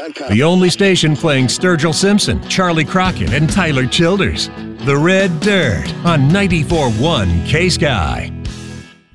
The only station playing Sturgill Simpson, Charlie Crockett, and Tyler Childers. The Red Dirt on 94.1 K-Sky.